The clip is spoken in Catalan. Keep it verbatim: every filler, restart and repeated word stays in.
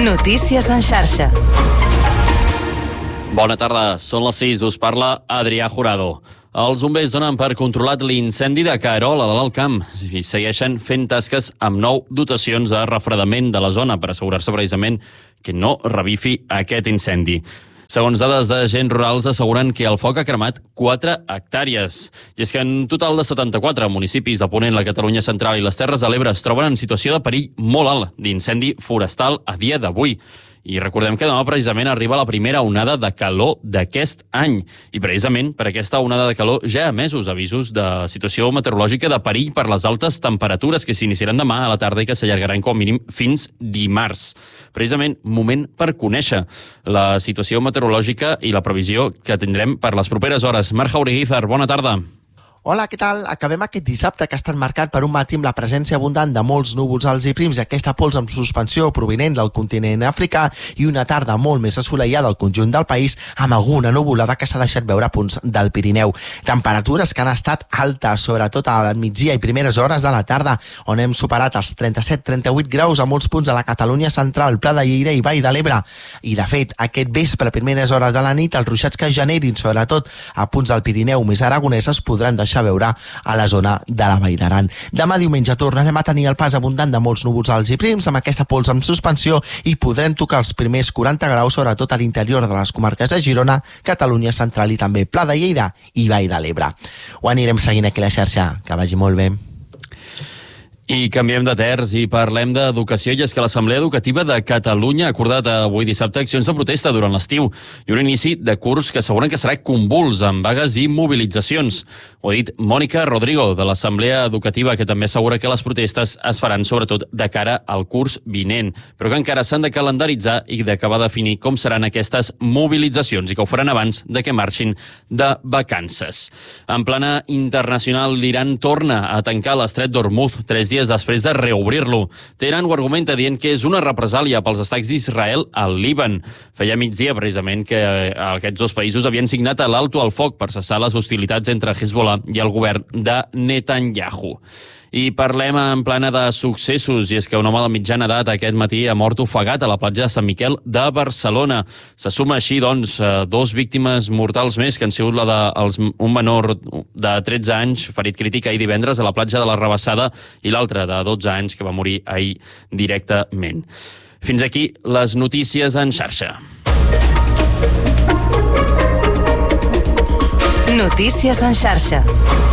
Notícies en xarxa. Bona tarda, són les sis, us parla Adrià Jurado. Els bombers donen per controlat l'incendi de Querol a l'Alt Camp i segueixen fent tasques amb nou dotacions de refredament de la zona per assegurar-se precisament que no revifi aquest incendi. Segons dades d'agents rurals, asseguren que el foc ha cremat quatre hectàrees. I és que en total de setanta-quatre municipis de Ponent, la Catalunya Central i les Terres de l'Ebre es troben en situació de perill molt alt d'incendi forestal a dia d'avui. I recordem que demà precisament arriba la primera onada de calor d'aquest any. I precisament per aquesta onada de calor ja hi ha mesos avisos de situació meteorològica de perill per les altes temperatures que s'iniciaran demà a la tarda i que s'allargaran com a mínim fins dimarts. Precisament moment per conèixer la situació meteorològica i la previsió que tindrem per les properes hores. Marc Jaureguizar, bona tarda. Hola, què tal? Acabem aquest dissabte que ha estat marcat per un matí amb la presència abundant de molts núvols alts i prims i aquesta pols amb suspensió provinent del continent africà i una tarda molt més assolellada al conjunt del país amb alguna nuvolada que s'ha deixat veure a punts del Pirineu. Temperatures que han estat altes, sobretot a la migdia i primeres hores de la tarda, on hem superat els trenta-set trenta-vuit graus a molts punts de la Catalunya Central, Pla de Lleida i Vall de l'Ebre. I, de fet, aquest vespre, primeres hores de la nit, els ruixats que generin, sobretot a punts del Pirineu més aragoneses, podran deixar a veure a la zona de la Vall d'Aran. Demà diumenge tornarem a tenir el pas abundant de molts núvols alts i prims amb aquesta pols amb suspensió i podrem tocar els primers quaranta graus, sobretot a l'interior de les comarques de Girona, Catalunya Central i també Pla de Lleida i Vall de l'Ebre. Ho anirem seguint aquí a la xarxa. Que vagi molt bé. I canviem de terç i parlem d'educació, i és que l'Assemblea Educativa de Catalunya ha acordat avui dissabte accions de protesta durant l'estiu i un inici de curs que asseguren que serà convuls amb vagues i mobilitzacions. Ho ha dit Mònica Rodrigo de l'Assemblea Educativa, que també assegura que les protestes es faran sobretot de cara al curs vinent, però que encara s'han de calendaritzar i d'acabar de definir com seran aquestes mobilitzacions i que ho faran abans de que marxin de vacances. En plana internacional, l'Iran torna a tancar l'estret d'Hormuz tres dies després de reobrir-lo. Teheran ho argumenta dient que és una represàlia pels atacs d'Israel al Líban. Feia migdia, precisament, que aquests dos països havien signat l'alto al foc per cessar les hostilitats entre Hezbollah i el govern de Netanyahu. I parlem en plana de successos, i és que un home de mitjana edat aquest matí ha mort ofegat a la platja de Sant Miquel de Barcelona. Se suma així, doncs, dos víctimes mortals més, que han sigut la d'un menor de tretze anys, ferit crític ahir divendres a la platja de la Rabassada, i l'altre de dotze anys, que va morir ahir directament. Fins aquí les notícies en xarxa. Notícies en xarxa.